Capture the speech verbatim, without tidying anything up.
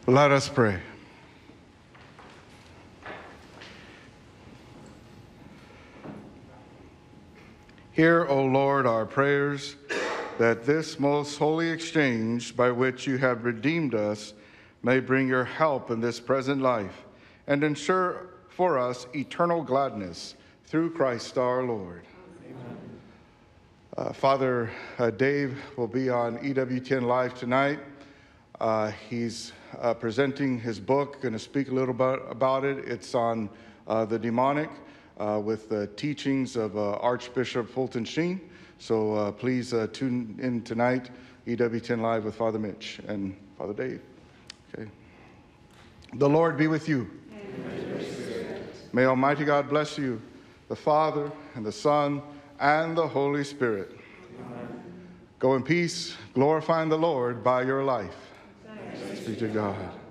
Let us pray. Hear, O Lord, our prayers, that this most holy exchange by which you have redeemed us may bring your help in this present life and ensure for us eternal gladness through Christ our Lord. Amen. Uh, Father uh, Dave will be on E W T N Live tonight. Uh, he's uh, presenting his book, going to speak a little bit about it. It's on uh, the demonic uh, with the teachings of uh, Archbishop Fulton Sheen. So uh, please uh, tune in tonight, E W T N Live with Father Mitch and Father Dave. Okay. The Lord be with you. May Almighty God bless you, the Father and the Son and the Holy Spirit. Amen. Go in peace, glorifying the Lord by your life. Thanks be to God.